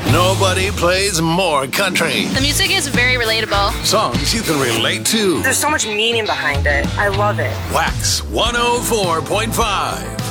Nobody plays more country. The music is very relatable. Songs you can relate to. There's so much meaning behind it. I love it. Wax 104.5.